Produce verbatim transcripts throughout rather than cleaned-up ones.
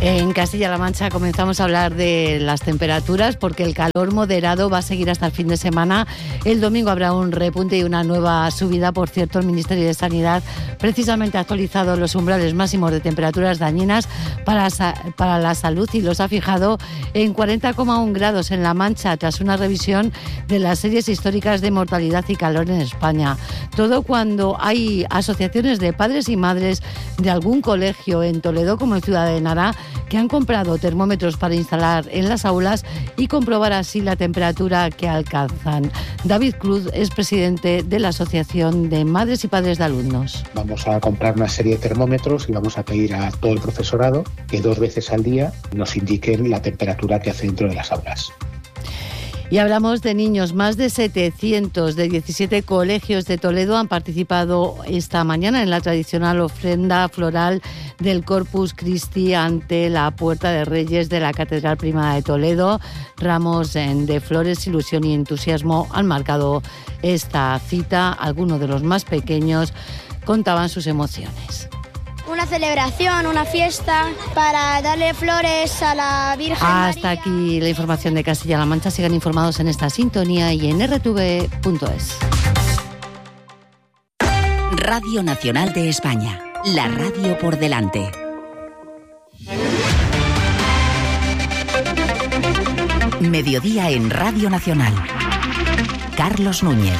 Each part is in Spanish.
En Castilla-La Mancha comenzamos a hablar de las temperaturas porque el calor moderado va a seguir hasta el fin de semana. El domingo habrá un repunte y una nueva subida. Por cierto, el Ministerio de Sanidad precisamente ha actualizado los umbrales máximos de temperaturas dañinas para, para la salud y los ha fijado en cuarenta coma uno grados en La Mancha tras una revisión de las series históricas de mortalidad y calor en España. Todo cuando hay asociaciones de padres y madres de algún colegio en Toledo como en Ciudad de Nara que han comprado termómetros para instalar en las aulas y comprobar así la temperatura que alcanzan. David Cruz es presidente de la Asociación de Madres y Padres de Alumnos. Vamos a comprar una serie de termómetros y vamos a pedir a todo el profesorado que dos veces al día nos indiquen la temperatura que hace dentro de las aulas. Y hablamos de niños. Más de setecientos de diecisiete colegios de Toledo han participado esta mañana en la tradicional ofrenda floral del Corpus Christi ante la Puerta de Reyes de la Catedral Primada de Toledo. Ramos de flores, ilusión y entusiasmo han marcado esta cita. Algunos de los más pequeños contaban sus emociones. Una celebración, una fiesta para darle flores a la Virgen María. Hasta aquí la información de Castilla-La Mancha. Sigan informados en esta sintonía y en erre te ve punto es. Radio Nacional de España, la radio por delante. Mediodía en Radio Nacional. Carlos Núñez.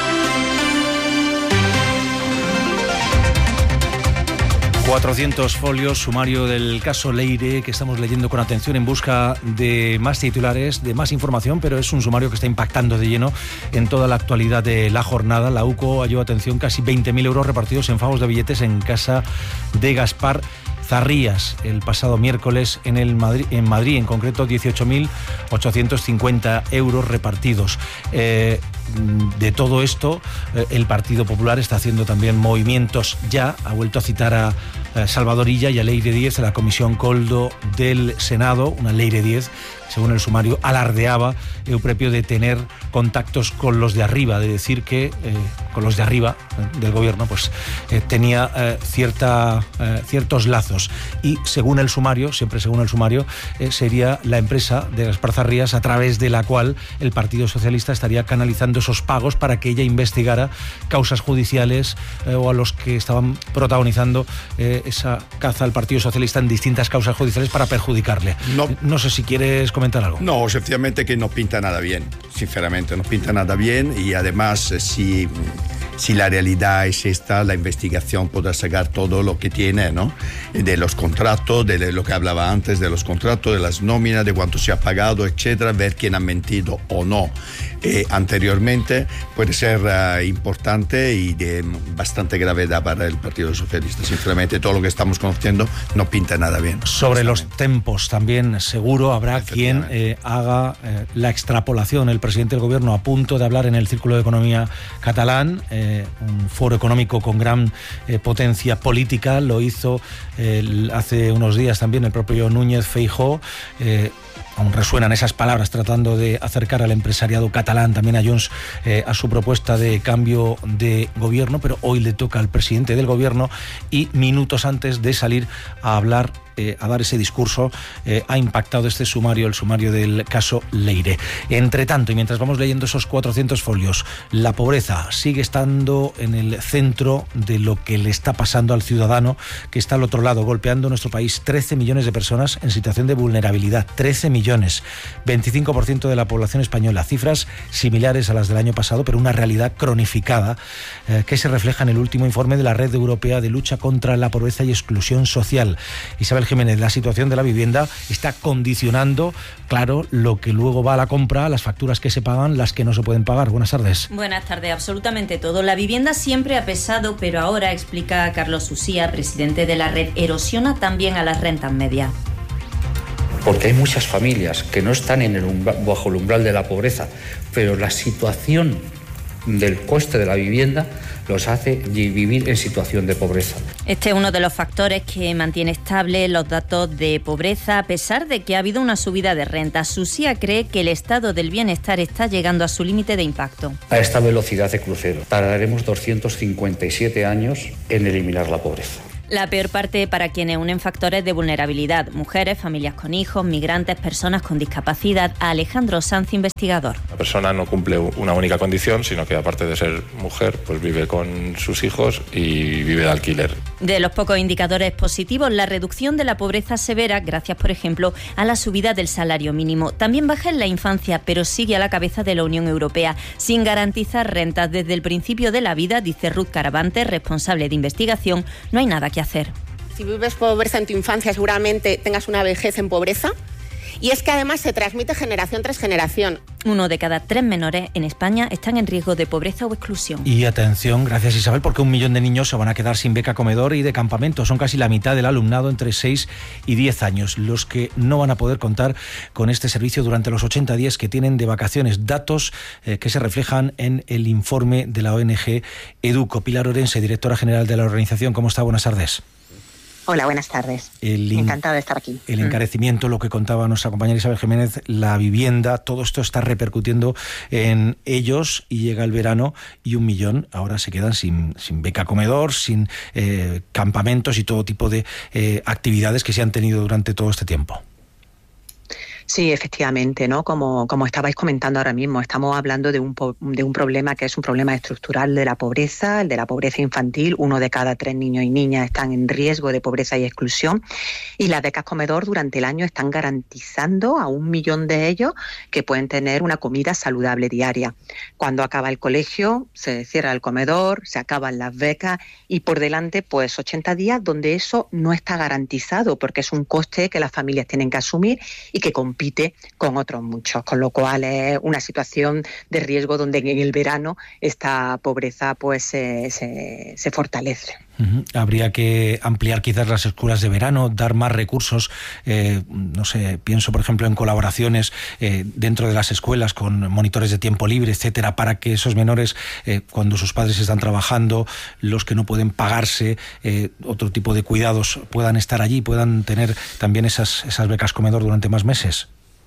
cuatrocientos folios, sumario del caso Leire, que estamos leyendo con atención en busca de más titulares, de más información, pero es un sumario que está impactando de lleno en toda la actualidad de la jornada. La UCO halló, atención, casi veinte mil euros repartidos en pagos de billetes en casa de Gaspar Zarrías el pasado miércoles en, el Madrid, en Madrid, en concreto dieciocho mil ochocientos cincuenta euros repartidos. Eh, de todo esto, eh, el Partido Popular está haciendo también movimientos ya, ha vuelto a citar a eh, Salvador Illa y a Leire Díez, a la Comisión Coldo del Senado, una Leire Díez, según el sumario, alardeaba Euprepio de tener contactos con los de arriba, de decir que eh, con los de arriba eh, del gobierno pues eh, tenía eh, cierta, eh, ciertos lazos. Y según el sumario, siempre según el sumario, eh, sería la empresa de Gaspar Zarrías a través de la cual el Partido Socialista estaría canalizando esos pagos para que ella investigara causas judiciales eh, o a los que estaban protagonizando eh, esa caza al Partido Socialista en distintas causas judiciales para perjudicarle. No, no sé si quieres comentar algo. No, efectivamente que no pinta nada bien, sinceramente, no pinta nada bien y además si, si la realidad es esta, la investigación podrá sacar todo lo que tiene, ¿no? De los contratos, de lo que hablaba antes, de los contratos, de las nóminas, de cuánto se ha pagado, etcétera, ver quién ha mentido o no. Eh, anteriormente puede ser uh, importante y de bastante gravedad para el Partido Socialista. Sinceramente, todo lo que estamos conociendo no pinta nada bien. Sobre los tempos también seguro habrá quien eh, haga eh, la extrapolación. El presidente del gobierno a punto de hablar en el Círculo de Economía catalán, eh, un foro económico con gran eh, potencia política, lo hizo eh, hace unos días también el propio Núñez Feijóo. Eh, Aún resuenan esas palabras tratando de acercar al empresariado catalán, también a Junts, eh, a su propuesta de cambio de gobierno, pero hoy le toca al presidente del gobierno y minutos antes de salir a hablar, eh, a dar ese discurso, eh, ha impactado este sumario, el sumario del caso Leire. Entre tanto, y mientras vamos leyendo esos cuatrocientos folios, la pobreza sigue estando en el centro de lo que le está pasando al ciudadano que está al otro lado, golpeando nuestro país. trece millones de personas en situación de vulnerabilidad, trece millones, veinticinco por ciento de la población española, cifras similares a las del año pasado, pero una realidad cronificada eh, que se refleja en el último informe de la Red Europea de Lucha contra la Pobreza y Exclusión Social. Isabel Jiménez, la situación de la vivienda está condicionando, claro, lo que luego va a la compra, las facturas que se pagan, las que no se pueden pagar. Buenas tardes. Buenas tardes, absolutamente todo. La vivienda siempre ha pesado, pero ahora, explica Carlos Usía, presidente de la red, erosiona también a las rentas medias. Porque hay muchas familias que no están en el umbral, bajo el umbral de la pobreza, pero la situación del coste de la vivienda los hace vivir en situación de pobreza. Este es uno de los factores que mantiene estable los datos de pobreza, a pesar de que ha habido una subida de rentas. Usía cree que el estado del bienestar está llegando a su límite de impacto. A esta velocidad de crucero tardaremos doscientos cincuenta y siete años en eliminar la pobreza. La peor parte para quienes unen factores de vulnerabilidad: mujeres, familias con hijos, migrantes, personas con discapacidad. Alejandro Sanz, investigador. La persona no cumple una única condición, sino que aparte de ser mujer, pues vive con sus hijos y vive de alquiler. De los pocos indicadores positivos, la reducción de la pobreza severa, gracias, por ejemplo, a la subida del salario mínimo. También baja en la infancia, pero sigue a la cabeza de la Unión Europea, sin garantizar rentas desde el principio de la vida, dice Ruth Caravante, responsable de investigación. No hay nada que hacer. Si vives pobreza en tu infancia, seguramente tengas una vejez en pobreza. Y es que además se transmite generación tras generación. Uno de cada tres menores en España están en riesgo de pobreza o exclusión. Y atención, gracias Isabel, porque un millón de niños se van a quedar sin beca comedor y de campamento. Son casi la mitad del alumnado entre seis y diez años, los que no van a poder contar con este servicio durante los ochenta días que tienen de vacaciones. Datos eh, que se reflejan en el informe de la O N G Educo. Pilar Orense, directora general de la organización, ¿cómo está? Buenas tardes. Hola, buenas tardes. El in... Encantada de estar aquí. El encarecimiento, lo que contaba nuestra compañera Isabel Jiménez, la vivienda, todo esto está repercutiendo en ellos y llega el verano y un millón ahora se quedan sin, sin beca comedor, sin eh, campamentos y todo tipo de eh, actividades que se han tenido durante todo este tiempo. Sí, efectivamente, ¿no? Como, como estabais comentando ahora mismo, estamos hablando de un, de un problema que es un problema estructural de la pobreza, el de la pobreza infantil. Uno de cada tres niños y niñas están en riesgo de pobreza y exclusión. Y las becas comedor durante el año están garantizando a un millón de ellos que pueden tener una comida saludable diaria. Cuando acaba el colegio, se cierra el comedor, se acaban las becas y por delante, pues ochenta días donde eso no está garantizado, porque es un coste que las familias tienen que asumir y que compite con otros muchos, con lo cual es una situación de riesgo donde en el verano esta pobreza pues se, se, se fortalece. Uh-huh. Habría que ampliar quizás las escuelas de verano, dar más recursos, eh, no sé, pienso por ejemplo en colaboraciones eh, dentro de las escuelas con monitores de tiempo libre, etcétera, para que esos menores, eh, cuando sus padres están trabajando, los que no pueden pagarse eh, otro tipo de cuidados, puedan estar allí, puedan tener también esas, esas becas comedor durante más meses.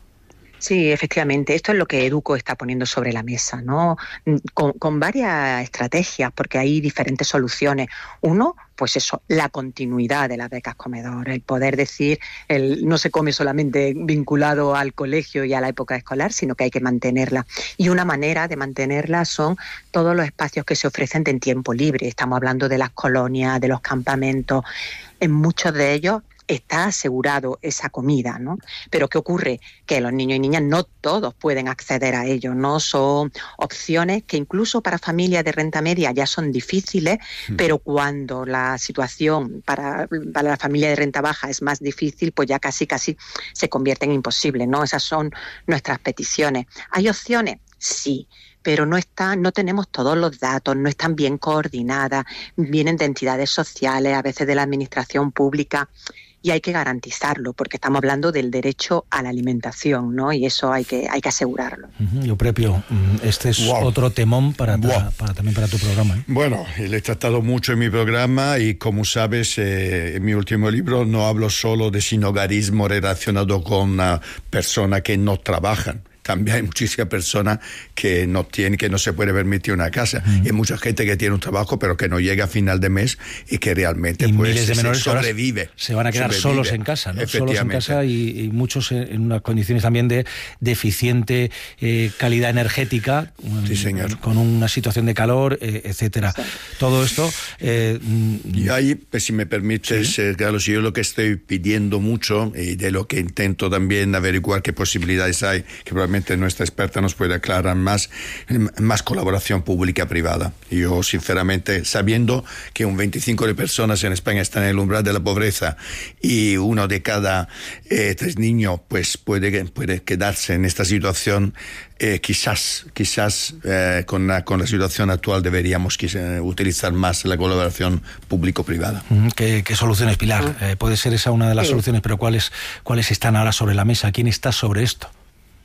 Sí, efectivamente, esto es lo que Educo está poniendo sobre la mesa, ¿no? Con, con varias estrategias, porque hay diferentes soluciones. Uno, pues eso, la continuidad de las becas comedor, el poder decir, el, no se come solamente vinculado al colegio y a la época escolar, sino que hay que mantenerla. Y una manera de mantenerla son todos los espacios que se ofrecen de en tiempo libre. Estamos hablando de las colonias, de los campamentos. En muchos de ellos está asegurado esa comida, ¿no? Pero ¿qué ocurre? Que los niños y niñas no todos pueden acceder a ello, ¿no? Son opciones que incluso para familias de renta media ya son difíciles, mm. pero cuando la situación para, para la familia de renta baja es más difícil, pues ya casi casi se convierte en imposible, ¿no? Esas son nuestras peticiones. ¿Hay opciones? Sí, pero no están, no tenemos todos los datos, no están bien coordinadas, vienen de entidades sociales, a veces de la administración pública. Y hay que garantizarlo, porque estamos hablando del derecho a la alimentación, ¿no? Y eso hay que hay que asegurarlo. Uh-huh. Yo propio, este es wow. otro temón para, wow. ta, para también para tu programa, ¿eh? Bueno, le he tratado mucho en mi programa y como sabes, eh, en mi último libro no hablo solo de sinhogarismo relacionado con uh, personas que no trabajan. También hay muchísimas personas que no tienen, que no se puede permitir una casa. Mm. Y hay mucha gente que tiene un trabajo pero que no llega a final de mes y que realmente y pues, miles de menores se sobrevive. Se van a quedar sobrevive. solos en casa, ¿no? Solos en casa y, y muchos en, en unas condiciones también de deficiente eh, calidad energética, sí, señor. Con una situación de calor, eh, etcétera. Sí. Todo esto. Eh, y ahí, pues, si me permites, ¿sí? eh, Carlos, yo lo que estoy pidiendo mucho y de lo que intento también averiguar qué posibilidades hay, que probablemente nuestra experta nos puede aclarar más, más colaboración pública-privada. Yo, sinceramente, sabiendo que un veinticinco por ciento de personas en España están en el umbral de la pobreza y uno de cada eh, tres niños pues puede, puede quedarse en esta situación, eh, quizás, quizás eh, con, la, con la situación actual deberíamos quizás, utilizar más la colaboración público-privada. ¿Qué, qué soluciones, Pilar? Eh, puede ser esa una de las sí. soluciones, pero ¿cuáles, ¿cuáles están ahora sobre la mesa? ¿Quién está sobre esto?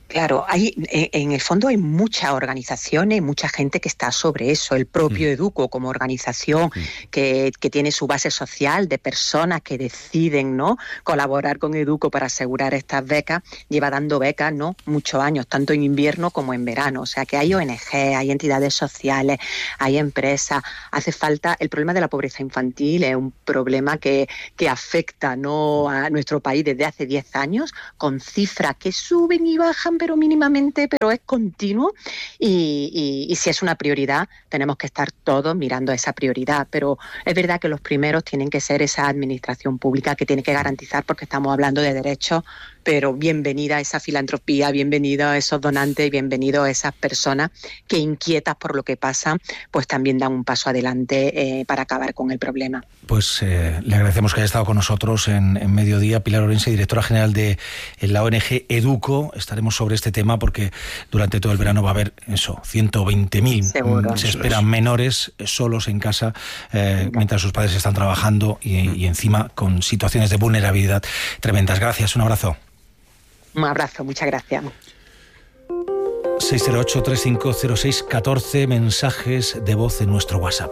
Claro, hay, en el fondo hay muchas organizaciones, mucha gente que está sobre eso. El propio Educo como organización que, que tiene su base social de personas que deciden, ¿no?, colaborar con Educo para asegurar estas becas, lleva dando becas, ¿no?, muchos años, tanto en invierno como en verano. O sea que hay O N G, hay entidades sociales, hay empresas. Hace falta, el problema de la pobreza infantil es un problema que, que afecta, ¿no?, a nuestro país desde hace diez años, con cifras que suben y bajan, pero mínimamente, pero es continuo y, y, y si es una prioridad tenemos que estar todos mirando esa prioridad, pero es verdad que los primeros tienen que ser esa administración pública que tiene que garantizar, porque estamos hablando de derechos, pero bienvenida esa filantropía, bienvenido a esos donantes, bienvenido a esas personas que, inquietas por lo que pasa, pues también dan un paso adelante eh, para acabar con el problema. Pues eh, le agradecemos que haya estado con nosotros en, en Mediodía. Pilar Orense, directora general de la O N G Educo. Estaremos sobre este tema porque durante todo el verano va a haber eso, ciento veinte mil. Se esperan menores solos en casa eh, mientras sus padres están trabajando y, y encima con situaciones de vulnerabilidad tremendas. Gracias, un abrazo. Un abrazo, muchas gracias. seis cero ocho, tres cinco cero seis, uno cuatro, mensajes de voz en nuestro WhatsApp.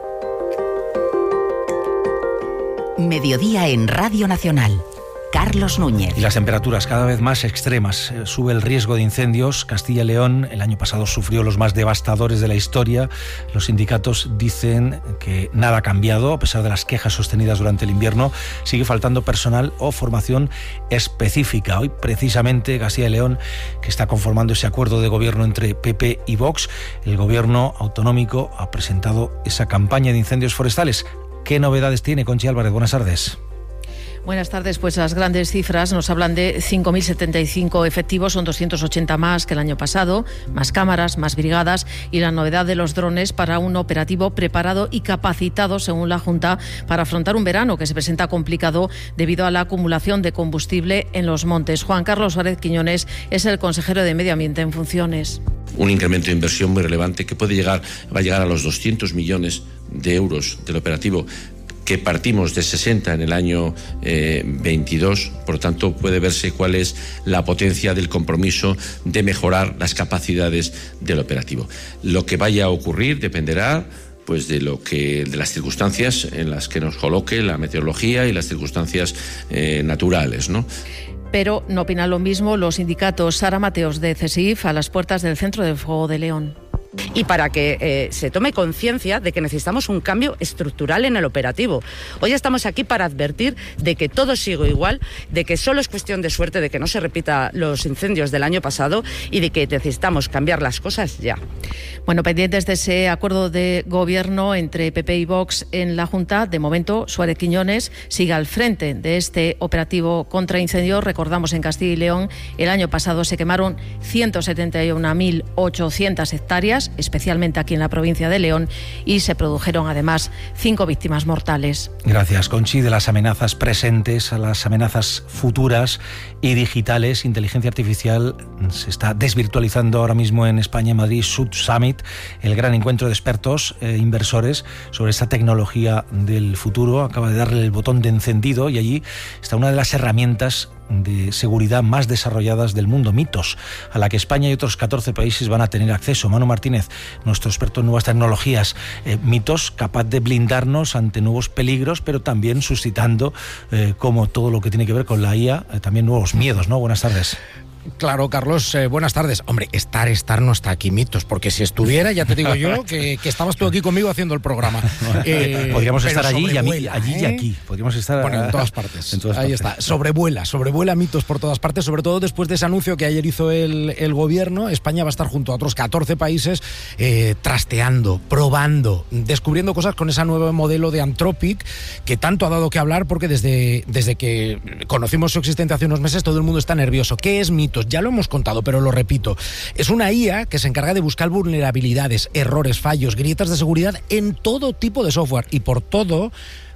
Mediodía en Radio Nacional. Carlos Núñez. Y las temperaturas cada vez más extremas. Sube el riesgo de incendios. Castilla y León el año pasado sufrió los más devastadores de la historia. Los sindicatos dicen que nada ha cambiado, a pesar de las quejas sostenidas durante el invierno. Sigue faltando personal o formación específica. Hoy, precisamente, Castilla y León, que está conformando ese acuerdo de gobierno entre P P y Vox, el gobierno autonómico ha presentado esa campaña de incendios forestales. ¿Qué novedades tiene, Conchi Álvarez? Buenas tardes. Buenas tardes. Pues las grandes cifras nos hablan de cinco mil setenta y cinco efectivos, son doscientos ochenta más que el año pasado, más cámaras, más brigadas y la novedad de los drones para un operativo preparado y capacitado, según la Junta, para afrontar un verano que se presenta complicado debido a la acumulación de combustible en los montes. Juan Carlos Suárez Quiñones es el consejero de Medio Ambiente en funciones. Un incremento de inversión muy relevante que puede llegar, va a llegar a los doscientos millones de euros del operativo, que partimos de sesenta en el año eh, veintidós, por lo tanto puede verse cuál es la potencia del compromiso de mejorar las capacidades del operativo. Lo que vaya a ocurrir dependerá pues de lo que de las circunstancias en las que nos coloque la meteorología y las circunstancias eh, naturales, ¿no? Pero no opinan lo mismo los sindicatos. Sara Mateos, de CESIF, a las puertas del Centro de Fuego de León. Y para que eh, se tome conciencia de que necesitamos un cambio estructural en el operativo. Hoy estamos aquí para advertir de que todo sigue igual, de que solo es cuestión de suerte de que no se repita los incendios del año pasado y de que necesitamos cambiar las cosas ya. Bueno, pendientes de ese acuerdo de gobierno entre P P y Vox en la Junta, de momento Suárez Quiñones sigue al frente de este operativo contra incendios. Recordamos, en Castilla y León el año pasado se quemaron ciento setenta y una mil ochocientas hectáreas, especialmente aquí en la provincia de León, y se produjeron además cinco víctimas mortales. Gracias, Conchi. De las amenazas presentes a las amenazas futuras y digitales, inteligencia artificial se está desvirtualizando ahora mismo en España, en Madrid, Sud Summit, el gran encuentro de expertos e inversores sobre esta tecnología del futuro. Acaba de darle el botón de encendido y allí está una de las herramientas de seguridad más desarrolladas del mundo, Mitos, a la que España y otros catorce países van a tener acceso. Manu Martínez, nuestro experto en nuevas tecnologías. Eh, Mitos, capaz de blindarnos ante nuevos peligros, pero también suscitando, eh, como todo lo que tiene que ver con la I A, eh, también nuevos miedos, ¿no? Buenas tardes. Claro, Carlos, eh, buenas tardes. Hombre, estar, estar no está aquí, Mitos, porque si estuviera, ya te digo yo, que, que estabas tú aquí conmigo haciendo el programa. Eh, Podríamos estar allí y, a mí, allí ¿eh? y aquí. Podríamos estar bueno, en todas partes. En todas Ahí partes. está. Sobrevuela, sobrevuela Mitos por todas partes, sobre todo después de ese anuncio que ayer hizo el, el gobierno. España va a estar junto a otros catorce países eh, trasteando, probando, descubriendo cosas con ese nuevo modelo de Anthropic que tanto ha dado que hablar, porque desde, desde que conocimos su existencia hace unos meses todo el mundo está nervioso. ¿Qué es Mitos? Ya lo hemos contado, pero lo repito. Es una I A que se encarga de buscar vulnerabilidades, errores, fallos, grietas de seguridad en todo tipo de software. Y por todo,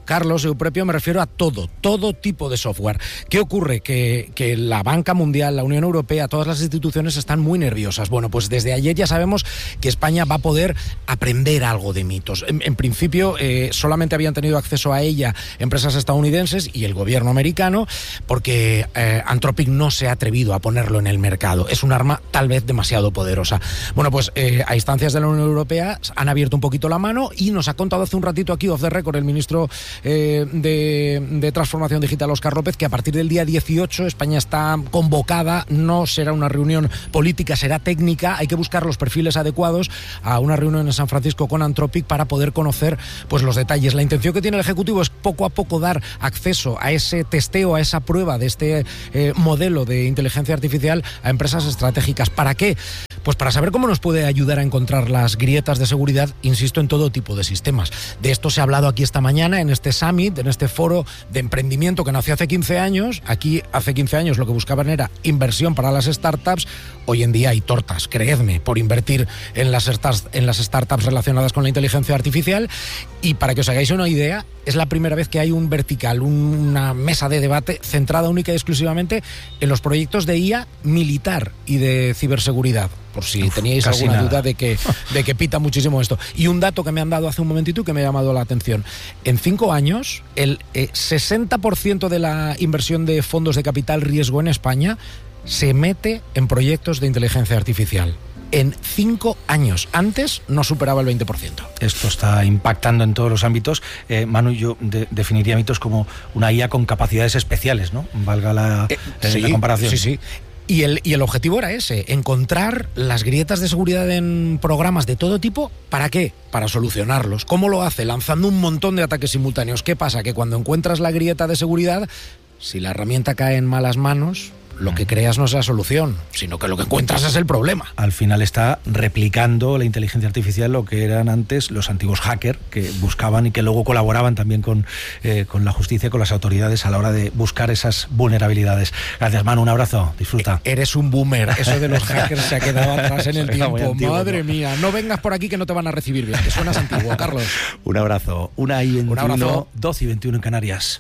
Carlos, Euprepio, me refiero a todo, todo tipo de software. ¿Qué ocurre? Que, que la banca mundial, la Unión Europea, todas las instituciones están muy nerviosas. Bueno, pues desde ayer ya sabemos que España va a poder aprender algo de mitos. En, en principio, eh, solamente habían tenido acceso a ella empresas estadounidenses y el gobierno americano, porque eh, Anthropic no se ha atrevido a ponerlo en el mercado. Es un arma tal vez demasiado poderosa. Bueno, pues eh, a instancias de la Unión Europea han abierto un poquito la mano y nos ha contado hace un ratito aquí, off the record, el ministro eh, de, de Transformación Digital, Óscar López, que a partir del día dieciocho España está convocada, no será una reunión política, será técnica, hay que buscar los perfiles adecuados a una reunión en San Francisco con Anthropic para poder conocer pues los detalles. La intención que tiene el Ejecutivo es poco a poco dar acceso a ese testeo, a esa prueba de este eh, modelo de inteligencia artificial a empresas estratégicas. ¿Para qué? Pues para saber cómo nos puede ayudar a encontrar las grietas de seguridad, insisto, en todo tipo de sistemas. De esto se ha hablado aquí esta mañana en este summit, en este foro de emprendimiento que nació hace quince años. Aquí hace quince años lo que buscaban era inversión para las startups. Hoy en día hay tortas, creedme, por invertir en las, en las startups relacionadas con la inteligencia artificial. Y para que os hagáis una idea, es la primera vez que hay un vertical, una mesa de debate centrada única y exclusivamente en los proyectos de I A militar y de ciberseguridad, por si Uf, teníais alguna nada. duda de que, de que pita muchísimo esto. Y un dato que me han dado hace un momentito que me ha llamado la atención. En cinco años, el eh, sesenta por ciento de la inversión de fondos de capital riesgo en España se mete en proyectos de inteligencia artificial. En cinco años. Antes no superaba el veinte por ciento. Esto está impactando en todos los ámbitos. Eh, Manu, yo de, definiría mitos como una I A con capacidades especiales, ¿no? Valga la, eh, eh, sí, la comparación. Sí, sí. Y el, y el objetivo era ese, encontrar las grietas de seguridad en programas de todo tipo. ¿Para qué? Para solucionarlos. ¿Cómo lo hace? Lanzando un montón de ataques simultáneos. ¿Qué pasa? Que cuando encuentras la grieta de seguridad, si la herramienta cae en malas manos, lo que creas no es la solución, sino que lo que encuentras es el problema. Al final está replicando la inteligencia artificial lo que eran antes los antiguos hackers, que buscaban y que luego colaboraban también con, eh, con la justicia, con las autoridades a la hora de buscar esas vulnerabilidades. Gracias, Manu, un abrazo, disfruta. E- eres un boomer, eso de los hackers se ha quedado atrás en el tiempo. Antiguo, Madre ¿no? mía, no vengas por aquí que no te van a recibir bien, que suenas antiguo, Carlos. Un abrazo, una y veintiuno, doce y veintiuno en Canarias.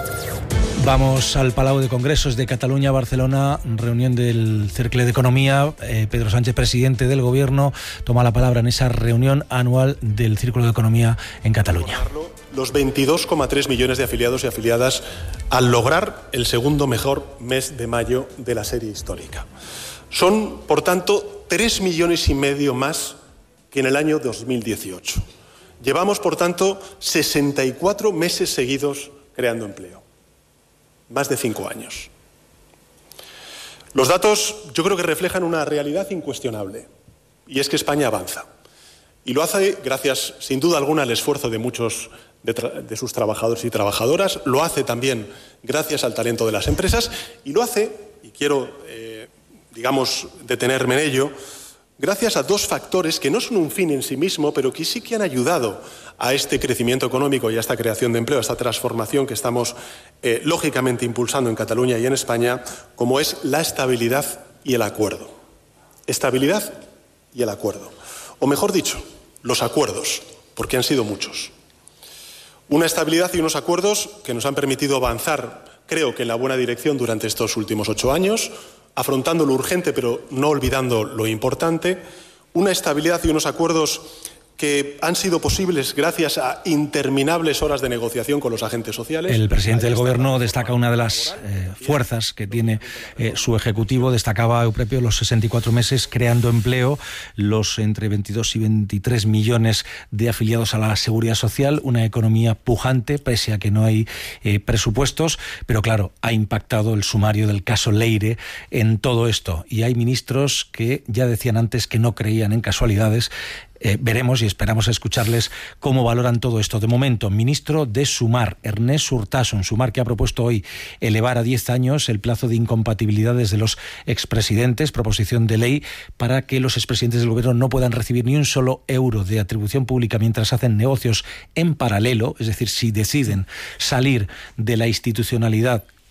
Vamos al Palau de Congresos de Cataluña, Barcelona, reunión del Cercle de Economía. Eh, Pedro Sánchez, presidente del Gobierno, toma la palabra en esa reunión anual del Círculo de Economía en Cataluña. Los veintidós coma tres millones de afiliados y afiliadas al lograr el segundo mejor mes de mayo de la serie histórica. Son, por tanto, tres millones y medio más que en el año dos mil dieciocho. Llevamos, por tanto, sesenta y cuatro meses seguidos creando empleo. Más de cinco años. Los datos yo creo que reflejan una realidad incuestionable, y es que España avanza. Y lo hace gracias, sin duda alguna, al esfuerzo de muchos de, tra- de sus trabajadores y trabajadoras, lo hace también gracias al talento de las empresas, y lo hace, y quiero, eh, digamos, detenerme en ello, gracias a dos factores que no son un fin en sí mismo, pero que sí que han ayudado a este crecimiento económico y a esta creación de empleo, a esta transformación que estamos eh, lógicamente impulsando en Cataluña y en España, como es la estabilidad y el acuerdo. Estabilidad y el acuerdo. O mejor dicho, los acuerdos, porque han sido muchos. Una estabilidad y unos acuerdos que nos han permitido avanzar, creo que en la buena dirección durante estos últimos ocho años, afrontando lo urgente pero no olvidando lo importante, una estabilidad y unos acuerdos que han sido posibles gracias a interminables horas de negociación con los agentes sociales. El presidente del Gobierno destaca una de las eh, fuerzas que tiene eh, su Ejecutivo, destacaba Euprepio los sesenta y cuatro meses creando empleo, los entre veintidós y veintitrés millones de afiliados a la Seguridad Social, una economía pujante, pese a que no hay eh, presupuestos, pero claro, ha impactado el sumario del caso Leire en todo esto. Y hay ministros que ya decían antes que no creían en casualidades. Eh, veremos y esperamos escucharles cómo valoran todo esto. De momento, ministro de Sumar, Ernest Urtasun, Sumar que ha propuesto hoy elevar a diez años el plazo de incompatibilidades de los expresidentes, proposición de ley para que los expresidentes del Gobierno no puedan recibir ni un solo euro de atribución pública mientras hacen negocios en paralelo, es decir, si deciden salir de la institucionalidad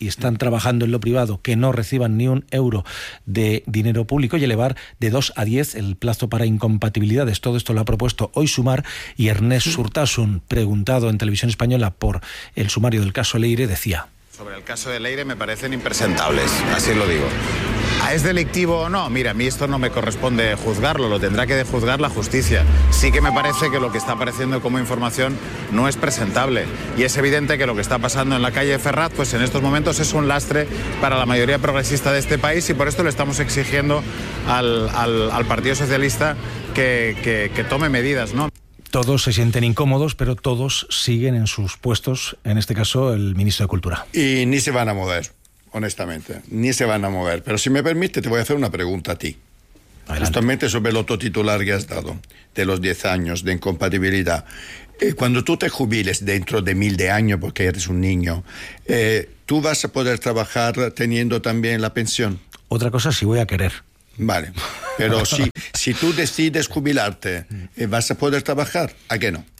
y están trabajando en lo privado que no reciban ni un euro de dinero público y elevar de dos a diez el plazo para incompatibilidades. Todo esto lo ha propuesto hoy Sumar, y Ernest Surtasun, preguntado en Televisión Española por el sumario del caso Leire, decía: sobre el caso de Leire me parecen impresentables, así lo digo. ¿Es delictivo o no? Mira, a mí esto no me corresponde juzgarlo, lo tendrá que juzgar la justicia. Sí que me parece que lo que está apareciendo como información no es presentable. Y es evidente que lo que está pasando en la calle Ferraz, pues en estos momentos es un lastre para la mayoría progresista de este país, y por esto le estamos exigiendo al, al, al Partido Socialista que, que, que tome medidas, ¿no? Todos se sienten incómodos, pero todos siguen en sus puestos, en este caso el ministro de Cultura. Y ni se van a mover, honestamente, ni se van a mover. Pero si me permite, te voy a hacer una pregunta a ti. Adelante. Justamente sobre el otro titular que has dado, de los diez años de incompatibilidad. Eh, cuando tú te jubiles dentro de mil de años, porque eres un niño, eh, ¿tú vas a poder trabajar teniendo también la pensión? Otra cosa, si voy a querer. Vale, pero si, si tú decides jubilarte, eh, ¿vas a poder trabajar? ¿A qué no?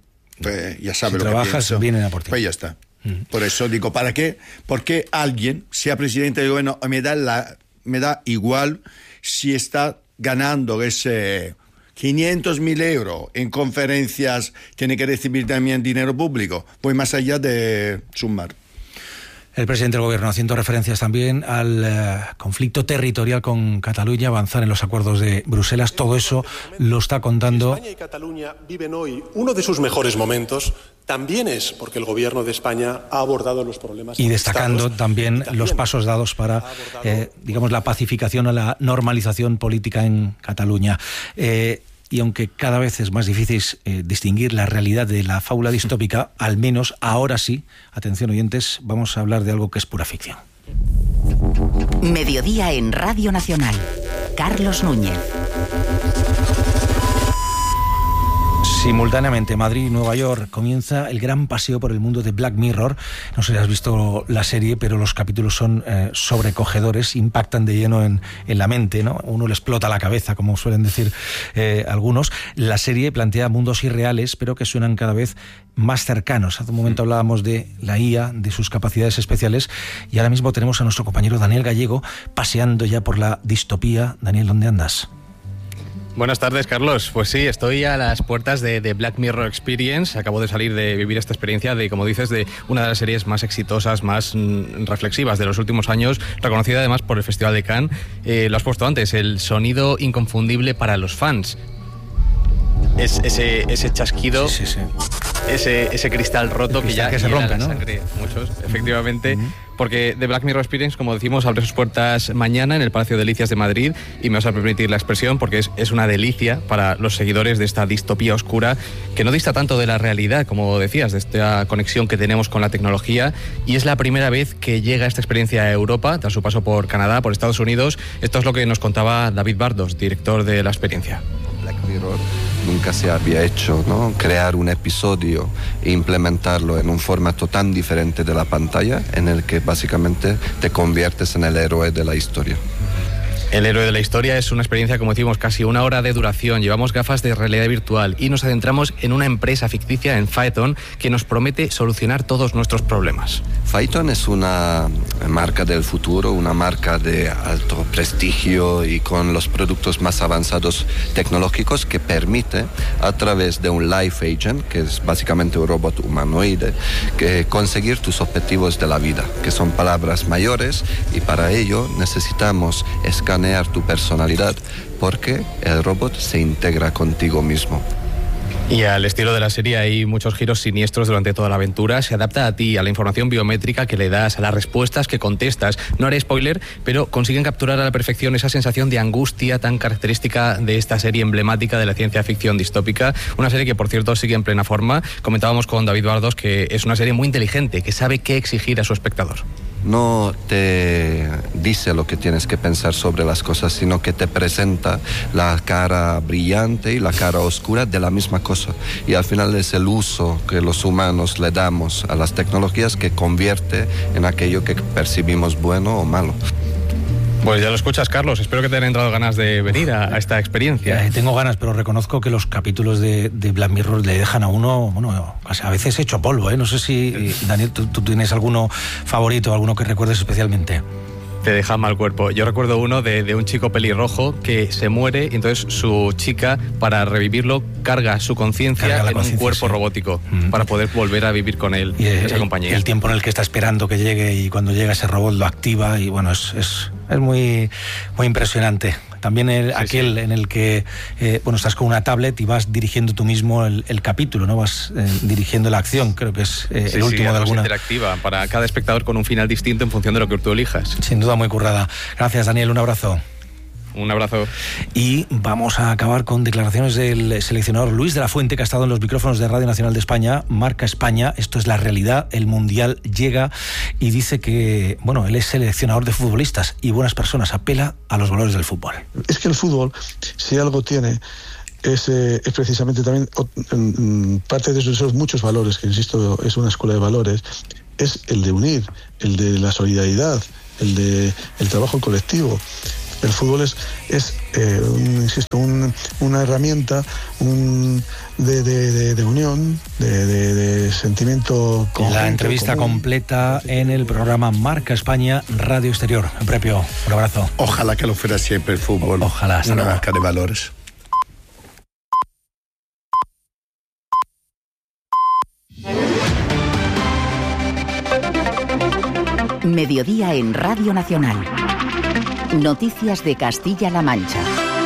Pues ya sabes si lo que trabajas, pienso. vienen a por ti. Pues ya está. Mm. Por eso digo, ¿para qué? Porque alguien, sea presidente del gobierno, me da, la, me da igual si está ganando ese quinientos mil euros en conferencias, tiene que recibir también dinero público. Voy más allá de Sumar. El presidente del Gobierno haciendo referencias también al uh, conflicto territorial con Cataluña, avanzar en los acuerdos de Bruselas. Todo eso lo está contando. España y Cataluña viven hoy uno de sus mejores momentos. También es porque el Gobierno de España ha abordado los problemas. Y destacando también, también los pasos dados para, eh, digamos, la pacificación o la normalización política en Cataluña. Eh, Y aunque cada vez es más difícil eh, distinguir la realidad de la fábula distópica, al menos ahora sí, atención oyentes, vamos a hablar de algo que es pura ficción. Mediodía en Radio Nacional. Carlos Núñez. Simultáneamente, Madrid y Nueva York comienza el gran paseo por el mundo de Black Mirror. No sé si has visto la serie, pero los capítulos son eh, sobrecogedores, impactan de lleno en, en la mente, ¿no? Uno le explota la cabeza, como suelen decir eh, algunos. La serie plantea mundos irreales, pero que suenan cada vez más cercanos. Hace un momento hablábamos de la I A, de sus capacidades especiales, y ahora mismo tenemos a nuestro compañero Daniel Gallego paseando ya por la distopía. Daniel, ¿dónde andas? Buenas tardes, Carlos. Pues sí, estoy a las puertas de, de Black Mirror Experience. Acabo de salir de vivir esta experiencia de, como dices, de una de las series más exitosas, más mm, reflexivas de los últimos años, reconocida además por el Festival de Cannes. Eh, lo has puesto antes, el sonido inconfundible para los fans. Es ese, ese chasquido, sí, sí, sí. Ese, ese cristal roto que ya que se rompe, ¿no? Sangre, muchos, efectivamente, uh-huh. Porque The Black Mirror Experience, como decimos, abre sus puertas mañana en el Palacio de Delicias de Madrid, y me vas a permitir la expresión porque es, es una delicia para los seguidores de esta distopía oscura que no dista tanto de la realidad, como decías, de esta conexión que tenemos con la tecnología, y es la primera vez que llega esta experiencia a Europa, tras su paso por Canadá, por Estados Unidos. Esto es lo que nos contaba David Bardos, director de la experiencia. Black Mirror nunca se había hecho, ¿no? Crear un episodio e implementarlo en un formato tan diferente de la pantalla, en el que básicamente te conviertes en el héroe de la historia. El héroe de la historia es una experiencia, como decimos, casi una hora de duración. Llevamos gafas de realidad virtual y nos adentramos en una empresa ficticia, en Phaeton, que nos promete solucionar todos nuestros problemas. Phaeton es una marca del futuro, una marca de alto prestigio y con los productos más avanzados tecnológicos, que permite, a través de un Life Agent, que es básicamente un robot humanoide, que conseguir tus objetivos de la vida, que son palabras mayores, y para ello necesitamos escanear tu personalidad, porque el robot se integra contigo mismo. Y al estilo de la serie hay muchos giros siniestros durante toda la aventura. Se adapta a ti, a la información biométrica que le das, a las respuestas que contestas. No haré spoiler, pero consiguen capturar a la perfección esa sensación de angustia tan característica de esta serie emblemática de la ciencia ficción distópica. Una serie que, por cierto, sigue en plena forma. Comentábamos con David Bardos que es una serie muy inteligente, que sabe qué exigir a su espectador. No te dice lo que tienes que pensar sobre las cosas, sino que te presenta la cara brillante y la cara oscura de la misma cosa. Y al final es el uso que los humanos le damos a las tecnologías que convierte en aquello que percibimos bueno o malo. Pues ya lo escuchas, Carlos. Espero que te hayan entrado ganas de venir a, a esta experiencia. Eh, tengo ganas, pero reconozco que los capítulos de, de Black Mirror le dejan a uno, bueno, a veces hecho polvo, ¿eh? No sé si, Daniel, ¿tú, tú tienes alguno favorito, alguno que recuerdes especialmente? Te deja mal cuerpo. Yo recuerdo uno de, de un chico pelirrojo que se muere y entonces su chica, para revivirlo, carga su conciencia en un cuerpo sí. robótico mm. para poder volver a vivir con él, y el, esa compañía. El tiempo en el que está esperando que llegue y cuando llega ese robot lo activa y bueno, es, es, es muy, muy impresionante. También el, sí, aquel sí. en el que eh, bueno, estás con una tablet y vas dirigiendo tú mismo el, el capítulo, ¿no? Vas eh, dirigiendo la acción, creo que es eh, sí, el último sí, de alguna. Interactiva para cada espectador con un final distinto en función de lo que tú elijas. Sin duda muy currada. Gracias, Daniel, un abrazo. Un abrazo. Y vamos a acabar con declaraciones del seleccionador Luis de la Fuente, que ha estado en los micrófonos de Radio Nacional de España. Marca España, esto es la realidad, el Mundial llega, y dice que, bueno, él es seleccionador de futbolistas y buenas personas, apela a los valores del fútbol. Es que el fútbol, si algo tiene, es, eh, es precisamente también parte de esos muchos valores, que insisto, es una escuela de valores, es el de unir, el de la solidaridad, el de el trabajo colectivo. El fútbol es, es eh, un, insisto, un, una herramienta un, de, de, de, de unión, de, de, de sentimiento conjunto. La entrevista común. Completa en el programa Marca España, Radio Exterior. Prepio, un abrazo. Ojalá que lo fuera siempre el fútbol. Ojalá. Una luego. Marca de valores. Mediodía en Radio Nacional. Noticias de Castilla-La Mancha.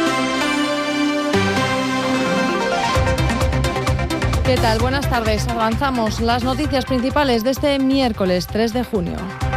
¿Qué tal? Buenas tardes. Avanzamos las noticias principales de este miércoles tres de junio.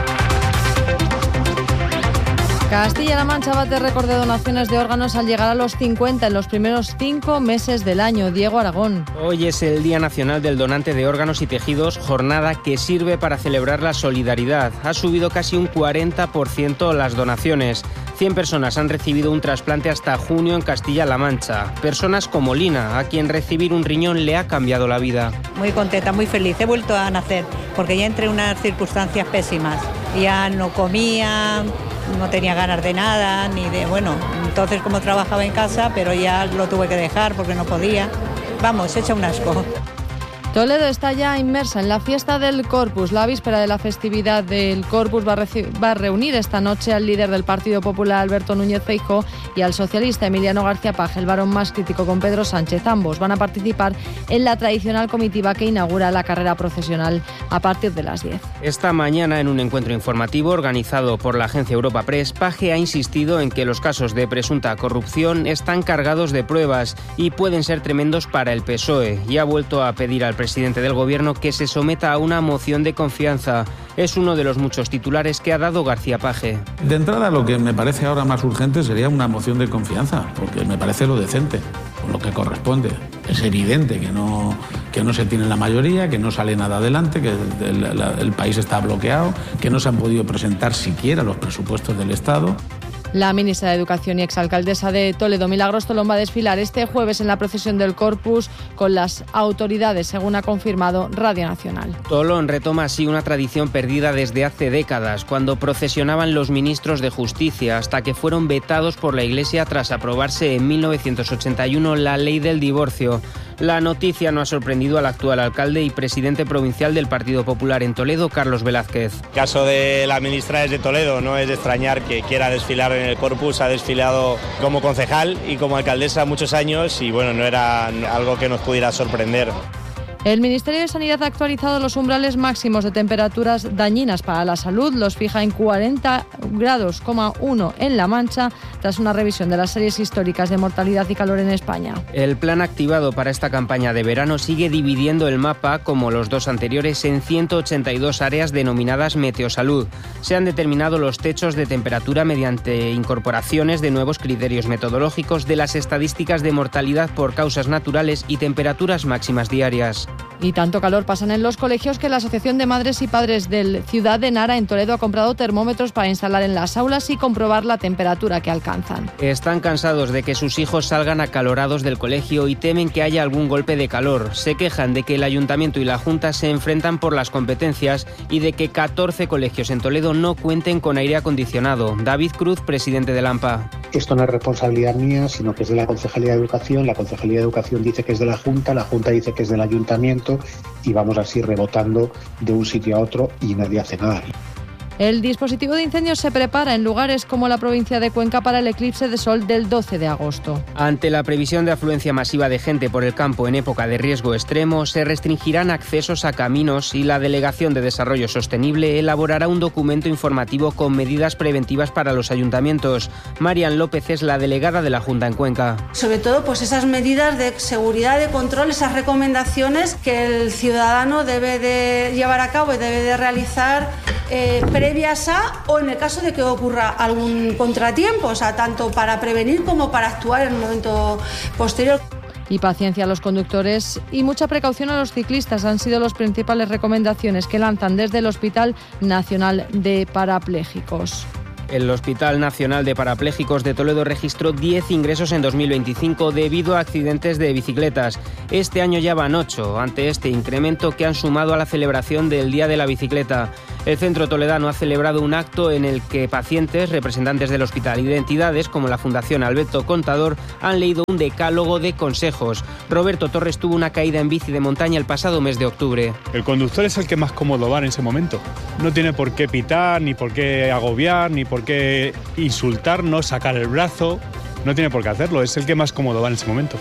Castilla-La Mancha bate récord de donaciones de órganos al llegar a los cincuenta en los primeros cinco meses del año. Diego Aragón. Hoy es el Día Nacional del Donante de Órganos y Tejidos, jornada que sirve para celebrar la solidaridad. Ha subido casi un cuarenta por ciento las donaciones. cien personas han recibido un trasplante hasta junio en Castilla-La Mancha. Personas como Lina, a quien recibir un riñón le ha cambiado la vida. Muy contenta, muy feliz. He vuelto a nacer porque ya entré en unas circunstancias pésimas. Ya no comía, no tenía ganas de nada, ni de... Bueno, entonces como trabajaba en casa, pero ya lo tuve que dejar porque no podía. Vamos, echa un asco. Toledo está ya inmersa en la fiesta del Corpus. La víspera de la festividad del Corpus va a, va a reunir esta noche al líder del Partido Popular, Alberto Núñez Feijóo, y al socialista Emiliano García Paje, el varón más crítico con Pedro Sánchez. Ambos van a participar en la tradicional comitiva que inaugura la carrera procesional a partir de las diez. Esta mañana, en un encuentro informativo organizado por la agencia Europa Press, Paje ha insistido en que los casos de presunta corrupción están cargados de pruebas y pueden ser tremendos para el P S O E, y ha vuelto a pedir al presidente del Gobierno que se someta a una moción de confianza. Es uno de los muchos titulares que ha dado García Paje. De entrada, lo que me parece ahora más urgente sería una moción de confianza, porque me parece lo decente, o lo que corresponde. Es evidente que no, que no se tiene la mayoría, que no sale nada adelante, que el, el, el país está bloqueado, que no se han podido presentar siquiera los presupuestos del Estado. La ministra de Educación y exalcaldesa de Toledo, Milagros Tolón, va a desfilar este jueves en la procesión del Corpus con las autoridades, según ha confirmado Radio Nacional. Tolón retoma así una tradición perdida desde hace décadas, cuando procesionaban los ministros de Justicia, hasta que fueron vetados por la Iglesia tras aprobarse en mil novecientos ochenta y uno la ley del divorcio. La noticia no ha sorprendido al actual alcalde y presidente provincial del Partido Popular en Toledo, Carlos Velázquez. El caso de la ministra es de Toledo, no es de extrañar que quiera desfilar en el Corpus. Ha desfilado como concejal y como alcaldesa muchos años y bueno, no era algo que nos pudiera sorprender. El Ministerio de Sanidad ha actualizado los umbrales máximos de temperaturas dañinas para la salud. Los fija en cuarenta grados coma uno en La Mancha, tras una revisión de las series históricas de mortalidad y calor en España. El plan activado para esta campaña de verano sigue dividiendo el mapa, como los dos anteriores, en ciento ochenta y dos áreas denominadas Meteosalud. Se han determinado los techos de temperatura mediante incorporaciones de nuevos criterios metodológicos de las estadísticas de mortalidad por causas naturales y temperaturas máximas diarias. Y tanto calor pasan en los colegios que la Asociación de Madres y Padres del Ciudad de Nara en Toledo ha comprado termómetros para instalar en las aulas y comprobar la temperatura que alcanzan. Están cansados de que sus hijos salgan acalorados del colegio y temen que haya algún golpe de calor. Se quejan de que el Ayuntamiento y la Junta se enfrentan por las competencias y de que catorce colegios en Toledo no cuenten con aire acondicionado. David Cruz, presidente del AMPA. Esto no es responsabilidad mía, sino que es de la Concejalía de Educación. La Concejalía de Educación dice que es de la Junta, la Junta dice que es del Ayuntamiento y vamos así rebotando de un sitio a otro y nadie hace nada. El dispositivo de incendios se prepara en lugares como la provincia de Cuenca para el eclipse de sol del doce de agosto. Ante la previsión de afluencia masiva de gente por el campo en época de riesgo extremo, se restringirán accesos a caminos y la Delegación de Desarrollo Sostenible elaborará un documento informativo con medidas preventivas para los ayuntamientos. Marian López es la delegada de la Junta en Cuenca. Sobre todo, pues esas medidas de seguridad, de control, esas recomendaciones que el ciudadano debe de llevar a cabo y debe de realizar eh, previas a, o en el caso de que ocurra algún contratiempo, o sea, tanto para prevenir como para actuar en un momento posterior. Y paciencia a los conductores y mucha precaución a los ciclistas han sido las principales recomendaciones que lanzan desde el Hospital Nacional de Parapléjicos. El Hospital Nacional de Parapléjicos de Toledo registró diez ingresos en dos mil veinticinco debido a accidentes de bicicletas. Este año ya van ocho, ante este incremento que han sumado a la celebración del Día de la Bicicleta. El Centro Toledano ha celebrado un acto en el que pacientes, representantes del hospital y de entidades como la Fundación Alberto Contador han leído un decálogo de consejos. Roberto Torres tuvo una caída en bici de montaña el pasado mes de octubre. El conductor es el que más cómodo va en ese momento. No tiene por qué pitar, ni por qué agobiar, ni por qué insultarnos, sacar el brazo. No tiene por qué hacerlo, es el que más cómodo va en ese momento.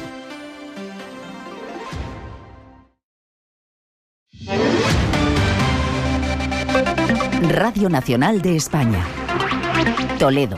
Radio Nacional de España. Toledo.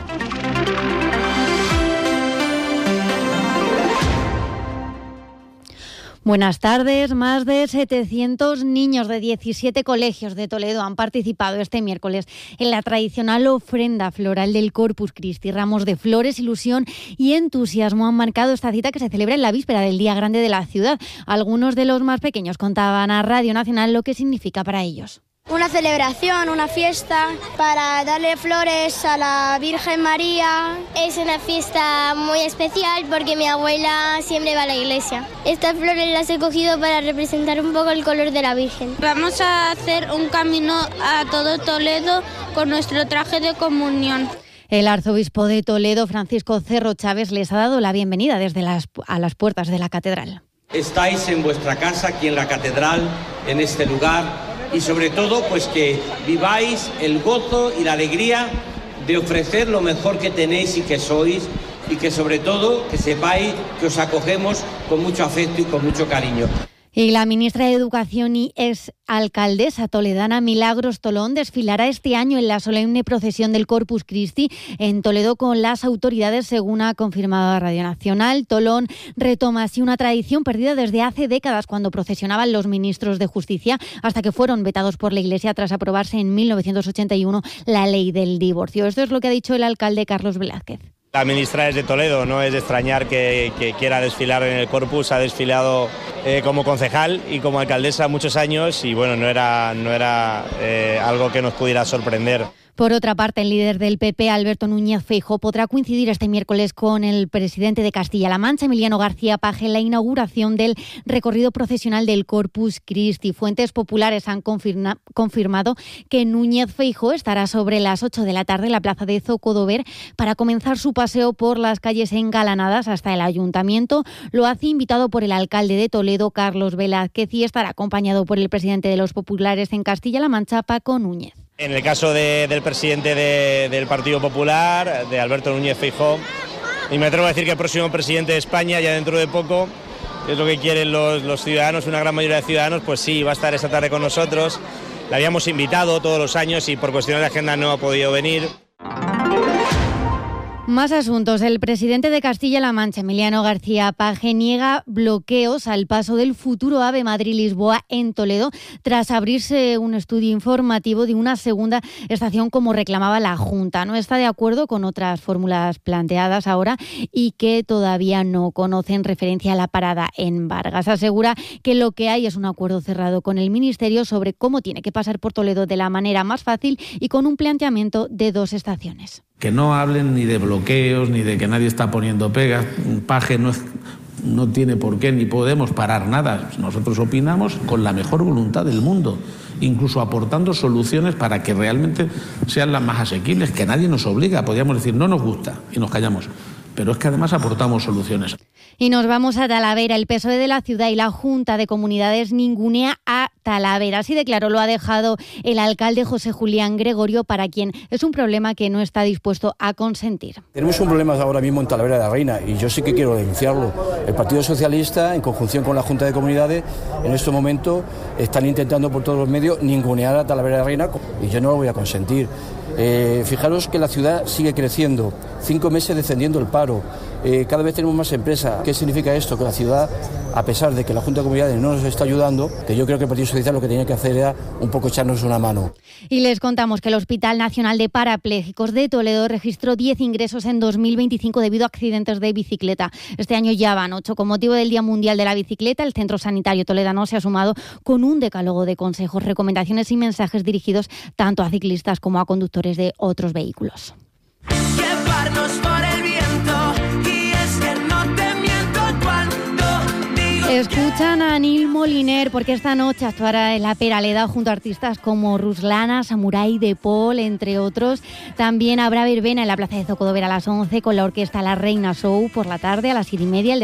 Buenas tardes. Más de setecientos niños de diecisiete colegios de Toledo han participado este miércoles en la tradicional ofrenda floral del Corpus Christi. Ramos de flores, ilusión y entusiasmo han marcado esta cita que se celebra en la víspera del Día Grande de la ciudad. Algunos de los más pequeños contaban a Radio Nacional lo que significa para ellos. Una celebración, una fiesta para darle flores a la Virgen María. Es una fiesta muy especial porque mi abuela siempre va a la iglesia. Estas flores las he cogido para representar un poco el color de la Virgen. Vamos a hacer un camino a todo Toledo con nuestro traje de comunión. El arzobispo de Toledo, Francisco Cerro Chávez, les ha dado la bienvenida desde las, a las puertas de la catedral. Estáis en vuestra casa, aquí en la catedral, en este lugar. Y sobre todo, pues que viváis el gozo y la alegría de ofrecer lo mejor que tenéis y que sois, y que sobre todo que sepáis que os acogemos con mucho afecto y con mucho cariño. Y la ministra de Educación y ex alcaldesa toledana Milagros Tolón desfilará este año en la solemne procesión del Corpus Christi en Toledo con las autoridades, según ha confirmado Radio Nacional. Tolón retoma así una tradición perdida desde hace décadas, cuando procesionaban los ministros de Justicia, hasta que fueron vetados por la Iglesia tras aprobarse en mil novecientos ochenta y uno la ley del divorcio. Esto es lo que ha dicho el alcalde Carlos Velázquez. La ministra es de Toledo, no es de extrañar que, que quiera desfilar en el Corpus. Ha desfilado eh, como concejal y como alcaldesa muchos años y bueno, no era, no era eh, algo que nos pudiera sorprender. Por otra parte, el líder del P P, Alberto Núñez Feijóo, podrá coincidir este miércoles con el presidente de Castilla-La Mancha, Emiliano García Paje, en la inauguración del recorrido procesional del Corpus Christi. Fuentes populares han confirma, confirmado que Núñez Feijóo estará sobre las ocho de la tarde en la plaza de Zocodover para comenzar su paseo por las calles engalanadas hasta el ayuntamiento. Lo hace invitado por el alcalde de Toledo, Carlos Velázquez, y estará acompañado por el presidente de los populares en Castilla-La Mancha, Paco Núñez. En el caso de, del presidente de, del Partido Popular, de Alberto Núñez Feijóo, y me atrevo a decir que el próximo presidente de España, ya dentro de poco, es lo que quieren los, los ciudadanos, una gran mayoría de ciudadanos, pues sí, va a estar esta tarde con nosotros. La habíamos invitado todos los años y por cuestiones de agenda no ha podido venir. Más asuntos. El presidente de Castilla-La Mancha, Emiliano García Paje, niega bloqueos al paso del futuro AVE Madrid-Lisboa en Toledo tras abrirse un estudio informativo de una segunda estación como reclamaba la Junta. No está de acuerdo con otras fórmulas planteadas ahora y que todavía no conocen referencia a la parada en Vargas. Asegura que lo que hay es un acuerdo cerrado con el Ministerio sobre cómo tiene que pasar por Toledo de la manera más fácil y con un planteamiento de dos estaciones. Que no hablen ni de bloqueos, ni de que nadie está poniendo pegas. Paje no, es, no tiene por qué ni podemos parar nada. Nosotros opinamos con la mejor voluntad del mundo, incluso aportando soluciones para que realmente sean las más asequibles, que nadie nos obliga. Podríamos decir, no nos gusta y nos callamos. Pero es que además aportamos soluciones. Y nos vamos a Talavera. El P S O E de la ciudad y la Junta de Comunidades ningunea a Talavera. Así de claro lo ha dejado el alcalde José Julián Gregorio, para quien es un problema que no está dispuesto a consentir. Tenemos un problema ahora mismo en Talavera de la Reina y yo sí que quiero denunciarlo. El Partido Socialista, en conjunción con la Junta de Comunidades, en este momento están intentando por todos los medios ningunear a Talavera de la Reina y yo no lo voy a consentir. Eh, fijaros que la ciudad sigue creciendo, cinco meses descendiendo el paro, eh, cada vez tenemos más empresas. ¿Qué significa esto? Que la ciudad, a pesar de que la Junta de Comunidades no nos está ayudando, que yo creo que el Partido Socialista lo que tenía que hacer era un poco echarnos una mano. Y les contamos que el Hospital Nacional de Parapléjicos de Toledo registró diez ingresos en dos mil veinticinco debido a accidentes de bicicleta. Este año ya van ocho. Con motivo del Día Mundial de la Bicicleta, el Centro Sanitario Toledano se ha sumado con un decálogo de consejos, recomendaciones y mensajes dirigidos tanto a ciclistas como a conductores de otros vehículos. Llevarnos por el viento, y es que no te miento cuando digo. Escuchan a Anil Moliner porque esta noche actuará en la Peraleda junto a artistas como Ruslana, Samurai de Paul, entre otros. También habrá verbena en la Plaza de Zocodover a las once con la orquesta La Reina Show por la tarde a las siete y media. El